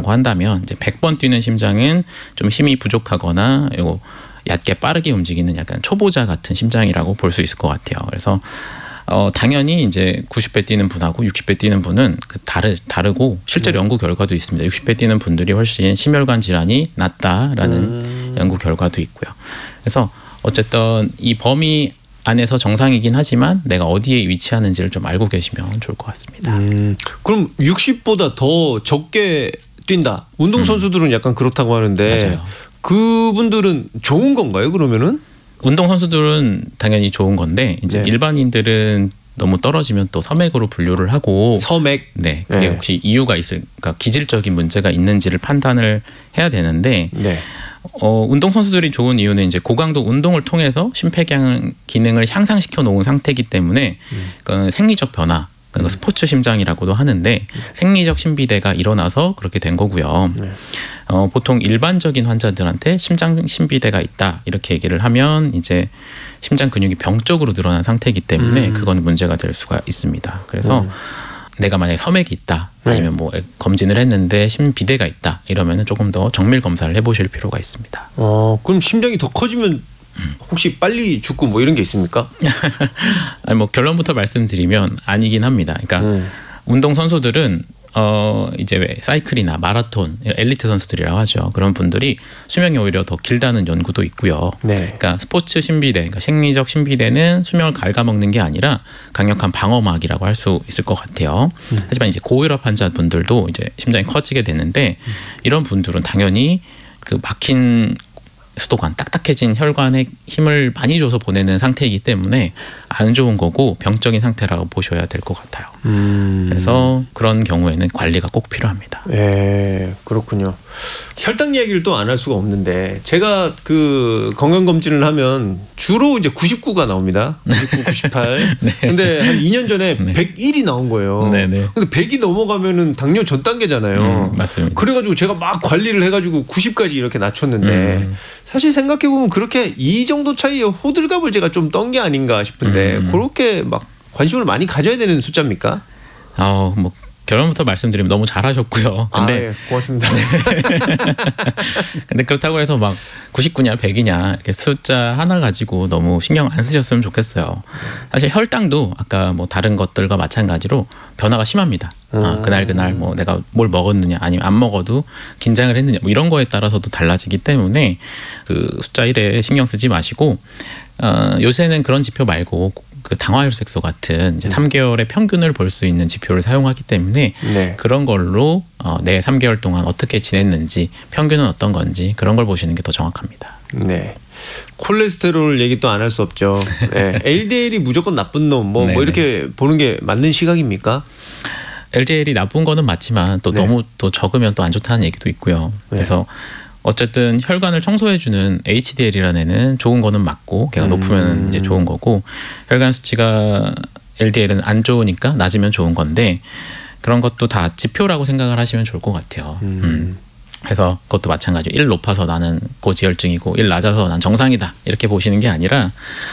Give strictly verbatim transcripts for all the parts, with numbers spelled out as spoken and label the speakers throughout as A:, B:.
A: 심장이라고 한다면 이제 백 번 뛰는 심장은 좀 힘이 부족하거나 요 얕게 빠르게 움직이는 약간 초보자 같은 심장이라고 볼 수 있을 것 같아요. 그래서 어, 당연히 이제 구십 배 뛰는 분하고 육십 배 뛰는 분은 그 다르, 다르고 실제로 네. 연구 결과도 있습니다. 육십 배 뛰는 분들이 훨씬 심혈관 질환이 낫다라는 음. 연구 결과도 있고요. 그래서 어쨌든 이 범위 안에서 정상이긴 하지만 내가 어디에 위치하는지를 좀 알고 계시면 좋을 것 같습니다.
B: 음, 그럼 육십보다 더 적게 뛴다. 운동선수들은 음. 약간 그렇다고 하는데
A: 맞아요.
B: 그분들은 좋은 건가요, 그러면은?
A: 운동선수들은 당연히 좋은 건데 이제 네. 일반인들은 너무 떨어지면 또 서맥으로 분류를 하고
B: 서맥?
A: 네. 그게 네. 혹시 이유가 있을까 기질적인 문제가 있는지를 판단을 해야 되는데 네. 어, 운동선수들이 좋은 이유는 이제 고강도 운동을 통해서 심폐기능 기능을 향상시켜 놓은 상태이기 때문에 음. 그 생리적 변화 그러니까 음. 스포츠 심장이라고도 하는데 네. 생리적 심비대가 일어나서 그렇게 된 거고요. 네. 어, 보통 일반적인 환자들한테 심장 심비대가 있다 이렇게 얘기를 하면 이제 심장 근육이 병적으로 늘어난 상태이기 때문에 음. 그건 문제가 될 수가 있습니다. 그래서 음. 내가 만약에 서맥이 있다 아니면 뭐 검진을 했는데 심비대가 있다 이러면은 조금 더 정밀 검사를 해보실 필요가 있습니다.
B: 어, 그럼 심장이 더 커지면 혹시 빨리 죽고 뭐 이런 게 있습니까?
A: 아니 뭐 결론부터 말씀드리면 아니긴 합니다. 그러니까 음. 운동 선수들은 어 이제 왜 사이클이나 마라톤 엘리트 선수들이라고 하죠. 그런 분들이 수명이 오히려 더 길다는 연구도 있고요. 네. 그러니까 스포츠 심비대, 그러니까 생리적 심비대는 수명을 갉아먹는 게 아니라 강력한 방어막이라고 할 수 있을 것 같아요. 음. 하지만 이제 고혈압 환자분들도 이제 심장이 커지게 되는데 음. 이런 분들은 당연히 그 막힌 수도관, 딱딱해진 혈관에 힘을 많이 줘서 보내는 상태이기 때문에 안 좋은 거고 병적인 상태라고 보셔야 될 것 같아요. 음. 그래서 그런 경우에는 관리가 꼭 필요합니다.
B: 예, 그렇군요. 혈당 이야기를 또 안 할 수가 없는데 제가 그 건강 검진을 하면 주로 이제 구십구가 나옵니다. 구십구, 구십팔. 네. 근데 한 이 년 전에 네. 백일이 나온 거예요. 네, 네. 근데 백이 넘어가면은 당뇨 전 단계잖아요.
A: 음, 맞습니다.
B: 그래가지고 제가 막 관리를 해가지고 구십까지 이렇게 낮췄는데 음. 사실 생각해 보면 그렇게 이 정도 차이의 호들갑을 제가 좀 떤 게 아닌가 싶은데 음. 그렇게 막 관심을 많이 가져야 되는 숫자입니까?
A: 아, 뭐. 결론부터 말씀드리면 너무 잘하셨고요. 근데
B: 아, 예, 고맙습니다.
A: 근데 그렇다고 해서 막 구십구냐 백이냐 이렇게 숫자 하나 가지고 너무 신경 안 쓰셨으면 좋겠어요. 사실 혈당도 아까 뭐 다른 것들과 마찬가지로 변화가 심합니다. 음. 아, 그날 그날 뭐 내가 뭘 먹었느냐 아니면 안 먹어도 긴장을 했느냐 뭐 이런 거에 따라서도 달라지기 때문에 그 숫자 일에 신경 쓰지 마시고 어, 요새는 그런 지표 말고 그 당화혈색소 같은 이제 음. 삼 개월의 평균을 볼 수 있는 지표를 사용하기 때문에 네. 그런 걸로 어, 내 삼 개월 동안 어떻게 지냈는지 평균은 어떤 건지 그런 걸 보시는 게 더 정확합니다.
B: 네. 콜레스테롤 얘기 또 안 할 수 없죠. 네. 엘디엘이 무조건 나쁜 놈 뭐 뭐 이렇게 보는 게 맞는 시각입니까?
A: 엘디엘이 나쁜 거는 맞지만 또 네. 너무 또 적으면 또 안 좋다는 얘기도 있고요. 그래서 네. 어쨌든 혈관을 청소해주는 에이치디엘이라는 애는 좋은 거는 맞고 걔가 음. 높으면 이제 좋은 거고 혈관 수치가 엘디엘은 안 좋으니까 낮으면 좋은 건데 그런 것도 다 지표라고 생각을 하시면 좋을 것 같아요. 음. 음. 그래서 그것도 마찬가지로 일 높아서 나는 고지혈증이고 일 낮아서 난 정상이다 이렇게 보시는 게 아니라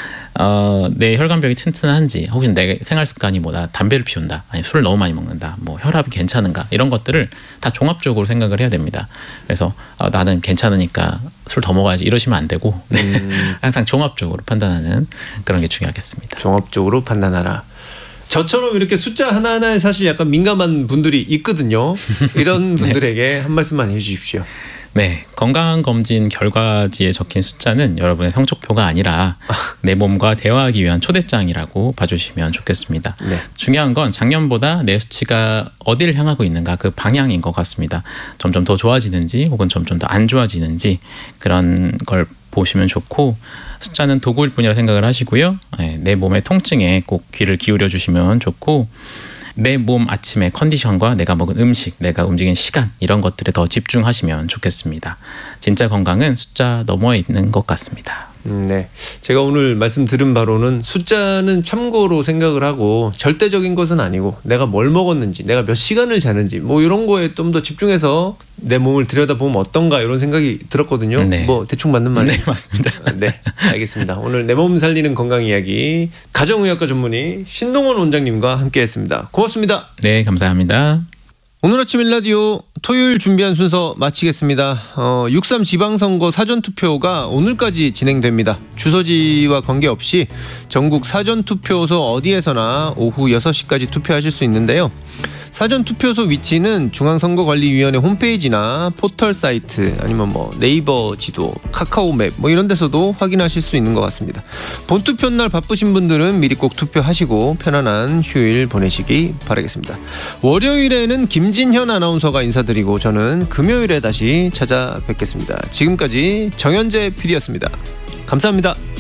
A: 어, 내 혈관벽이 튼튼한지 혹은 내 생활 습관이 뭐 나 담배를 피운다 아니 술을 너무 많이 먹는다 뭐 혈압이 괜찮은가 이런 것들을 다 종합적으로 생각을 해야 됩니다. 그래서 어, 나는 괜찮으니까 술 더 먹어야지 이러시면 안 되고 음. 항상 종합적으로 판단하는 그런 게 중요하겠습니다.
B: 종합적으로 판단하라. 저처럼 이렇게 숫자 하나하나에 사실 약간 민감한 분들이 있거든요. 이런 분들에게 네. 한 말씀만 해주십시오.
A: 네, 건강검진 결과지에 적힌 숫자는 여러분의 성적표가 아니라 내 몸과 대화하기 위한 초대장이라고 봐주시면 좋겠습니다. 네. 중요한 건 작년보다 내 수치가 어디를 향하고 있는가 그 방향인 것 같습니다. 점점 더 좋아지는지 혹은 점점 더 안 좋아지는지 그런 걸 보시면 좋고 숫자는 도구일 뿐이라 생각을 하시고요. 네, 내 몸의 통증에 꼭 귀를 기울여 주시면 좋고 내 몸 아침의 컨디션과 내가 먹은 음식, 내가 움직인 시간 이런 것들에 더 집중하시면 좋겠습니다. 진짜 건강은 숫자 너머에 있는 것 같습니다.
B: 음, 네, 제가 오늘 말씀 들은 바로는 숫자는 참고로 생각을 하고 절대적인 것은 아니고 내가 뭘 먹었는지 내가 몇 시간을 자는지 뭐 이런 거에 좀 더 집중해서 내 몸을 들여다보면 어떤가 이런 생각이 들었거든요. 네. 뭐 대충 맞는 말이에요.
A: 네, 맞습니다.
B: 네, 알겠습니다. 오늘 내 몸 살리는 건강 이야기 가정의학과 전문의 신동원 원장님과 함께했습니다. 고맙습니다.
A: 네, 감사합니다.
B: 오늘 아침 일라디오 토요일 준비한 순서 마치겠습니다. 어, 육삼 지방선거 사전투표가 오늘까지 진행됩니다. 주소지와 관계없이 전국 사전투표소 어디에서나 오후 여섯 시까지 투표하실 수 있는데요. 사전투표소 위치는 중앙선거관리위원회 홈페이지나 포털 사이트 아니면 뭐 네이버 지도, 카카오맵 뭐 이런 데서도 확인하실 수 있는 것 같습니다. 본투표 날 바쁘신 분들은 미리 꼭 투표하시고 편안한 휴일 보내시기 바라겠습니다. 월요일에는 김진현 아나운서가 인사드리고 저는 금요일에 다시 찾아뵙겠습니다. 지금까지 정현재 피디였습니다. 감사합니다.